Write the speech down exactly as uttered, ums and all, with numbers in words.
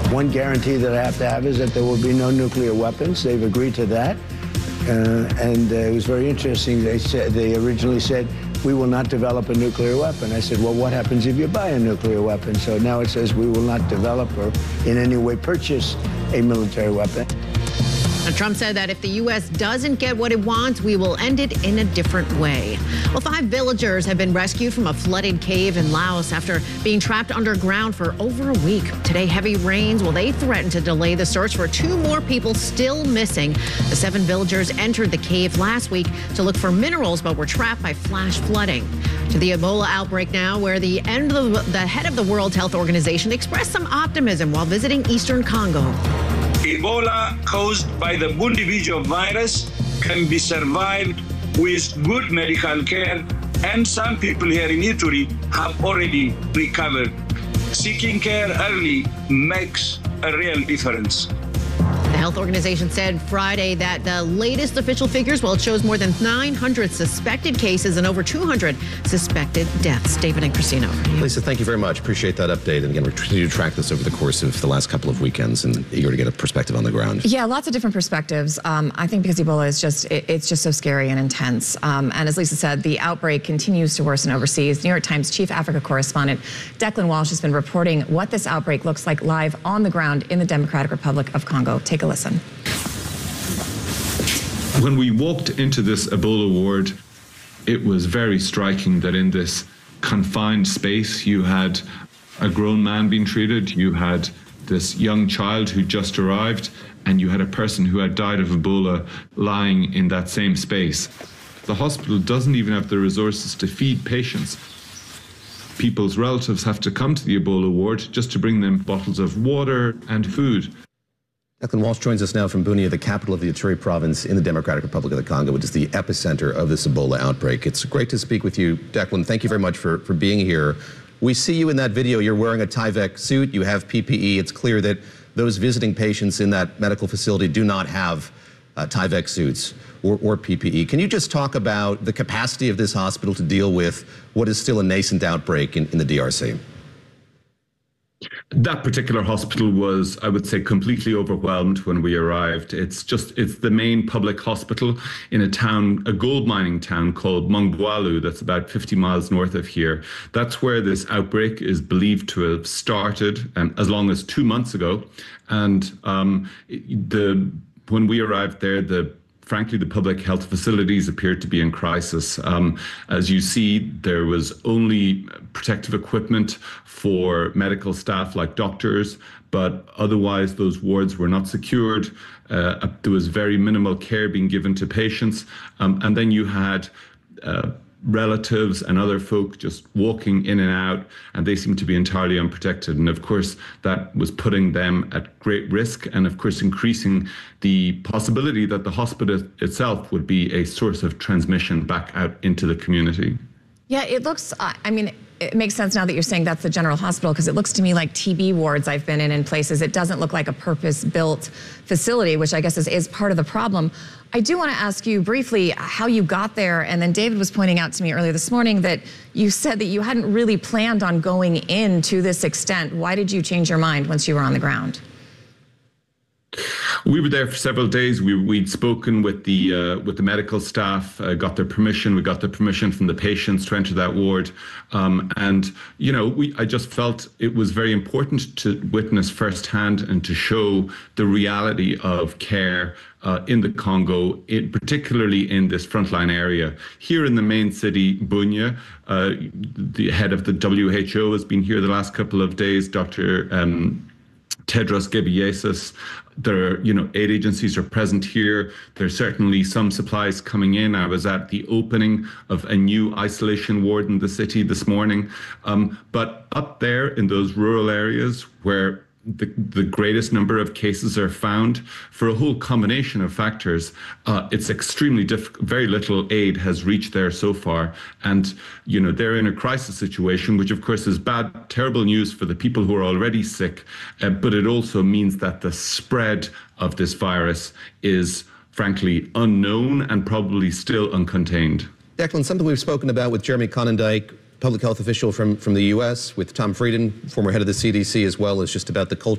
One guarantee that I have to have is that there will be no nuclear weapons. They've agreed to that. Uh, and uh, it was very interesting. They said, they originally said, we will not develop a nuclear weapon. I said, well, what happens if you buy a nuclear weapon? So now it says we will not develop or in any way purchase a military weapon. And Trump said that if the U S doesn't get what it wants, we will end it in a different way. Well, five villagers have been rescued from a flooded cave in Laos after being trapped underground for over a week. Today, heavy rains, well, they threatened to delay the search for two more people still missing. The seven villagers entered the cave last week to look for minerals, but were trapped by flash flooding. To the Ebola outbreak now, where the, end of the, the head of the World Health Organization expressed some optimism while visiting eastern Congo. Ebola, caused by the Bundibugyo virus, can be survived with good medical care, and some people here in Ituri have already recovered. Seeking care early makes a real difference. The health organization said Friday that the latest official figures, well, it shows more than nine hundred suspected cases and over two hundred suspected deaths. David and Christina, over to you. Lisa, thank you very much. Appreciate that update. And again, we're continue to track this over the course of the last couple of weekends and eager to get a perspective on the ground. Yeah, lots of different perspectives. Um, I think because Ebola is just, it, it's just so scary and intense. Um, and as Lisa said, the outbreak continues to worsen overseas. New York Times chief Africa correspondent Declan Walsh has been reporting what this outbreak looks like live on the ground in the Democratic Republic of Congo. Take a listen. When we walked into this Ebola ward, it was very striking that in this confined space, you had a grown man being treated, you had this young child who just arrived, and you had a person who had died of Ebola lying in that same space. The hospital doesn't even have the resources to feed patients. People's relatives have to come to the Ebola ward just to bring them bottles of water and food. Declan Walsh joins us now from Bunia, the capital of the Ituri province in the Democratic Republic of the Congo, which is the epicenter of this Ebola outbreak. It's great to speak with you, Declan. Thank you very much for, for being here. We see you in that video. You're wearing a Tyvek suit. You have P P E. It's clear that those visiting patients in that medical facility do not have uh, Tyvek suits or, or P P E. Can you just talk about the capacity of this hospital to deal with what is still a nascent outbreak in, in the D R C? That particular hospital was, I would say, completely overwhelmed when we arrived. It's just, it's the main public hospital in a town, a gold mining town called Mongwalu, that's about fifty miles north of here. That's where this outbreak is believed to have started um, as long as two months ago. And um, the when we arrived there, the frankly, the public health facilities appeared to be in crisis. Um, as you see, there was only protective equipment for medical staff like doctors, but otherwise those wards were not secured. Uh, there was very minimal care being given to patients. Um, and then you had uh, relatives and other folk just walking in and out, and they seemed to be entirely unprotected. And of course, that was putting them at great risk, and of course, increasing the possibility that the hospital itself would be a source of transmission back out into the community. Yeah, it looks, uh, I mean, it makes sense now that you're saying that's the general hospital, because it looks to me like T B wards I've been in in places. It doesn't look like a purpose-built facility, which I guess is, is part of the problem. I do want to ask you briefly how you got there, and then David was pointing out to me earlier this morning that you said that you hadn't really planned on going in to this extent. Why did you change your mind once you were on the ground? We were there for several days. We, we'd spoken with the uh, with the medical staff, uh, got their permission. We got the permission from the patients to enter that ward. Um, and, you know, we I just felt it was very important to witness firsthand and to show the reality of care uh, in the Congo, it, particularly in this frontline area. Here in the main city, Bunia, uh, the head of the W H O has been here the last couple of days, Doctor Um, Tedros Ghebreyesus. There are, you know, aid agencies are present here. There's certainly some supplies coming in. I was at the opening of a new isolation ward in the city this morning. Um, but up there in those rural areas where the, the greatest number of cases are found, for a whole combination of factors, uh, it's extremely difficult. Very little aid has reached there so far. And, you know, they're in a crisis situation, which of course is bad, terrible news for the people who are already sick. Uh, but it also means that the spread of this virus is frankly unknown and probably still uncontained. Declan, something we've spoken about with Jeremy Conondike, public health official from, from the U S, with Tom Frieden, former head of the C D C, as well as just about the culture